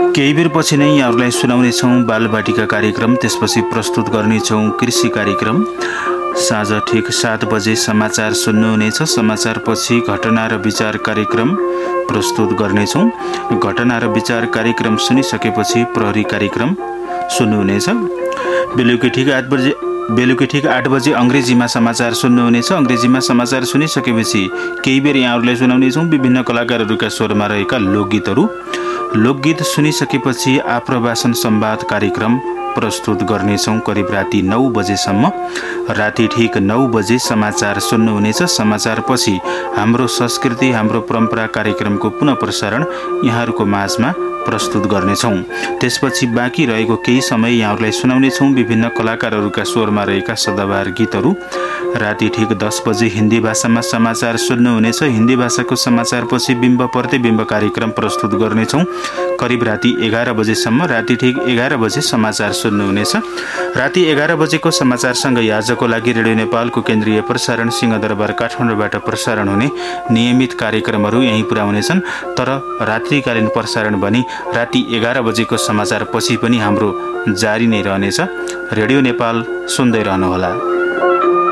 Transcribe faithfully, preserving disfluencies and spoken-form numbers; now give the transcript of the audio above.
केही बेरपछि नै यहाँहरूलाई सुनाउनेछौँ बालबाटिका कार्यक्रम, त्यसपछि प्रस्तुत गर्नेछौँ कृषि कार्यक्रम। साँझ ठिक सात बजे समाचार सुन्नुहुनेछ। समाचारपछि घटना र विचार कार्यक्रम प्रस्तुत गर्नेछौँ। घटना र विचार कार्यक्रम सुनिसकेपछि प्रहरी कार्यक्रम सुन्नुहुनेछ। बेलुकी ठिक आठ बजे बेलुकी ठिक आठ बजे अङ्ग्रेजीमा समाचार सुन्नुहुनेछ। अङ्ग्रेजीमा समाचार सुनिसकेपछि केही बेर यहाँहरूलाई सुनाउनेछौँ विभिन्न कलाकारहरूका स्वरमा रहेका लोकगीतहरू। लोकगीत सुनिसकेपछि आप्रवासन संवाद कार्यक्रम प्रस्तुत गर्नेछौँ करिब राति नौ बजेसम्म। राति ठिक नौ बजे समाचार सुन्नुहुनेछ। समाचारपछि हाम्रो संस्कृति हाम्रो परम्परा कार्यक्रमको पुनः प्रसारण यहाँहरूको माझमा प्रस्तुत गर्नेछौँ। त्यसपछि बाँकी रहेको केही समय यहाँहरूलाई सुनाउनेछौँ विभिन्न कलाकारहरूका स्वरमा रहेका सदाबहार गीतहरू। राति ठिक दस बजे हिन्दी भाषामा समाचार सुन्नुहुनेछ। हिन्दी भाषाको समाचारपछि बिम्ब प्रतिबिम्ब कार्यक्रम प्रस्तुत गर्नेछौँ करिब राति एघार बजेसम्म। राति ठिक एघार बजे समाचार सुन्नुहुनेछ। राति एघार बजेको समाचारसँगै आजको लागि रेडियो नेपालको केन्द्रीय प्रसारण सिंहदरबार काठमाडौँबाट प्रसारण हुने नियमित कार्यक्रमहरू यहीँ पुरा हुनेछन्। तर रात्रिकालीन प्रसारण भने राति एघार बजेको समाचार पछि पनि हाम्रो जारी नै रहनेछ। रेडियो नेपाल सुन्दै रहनुहोला।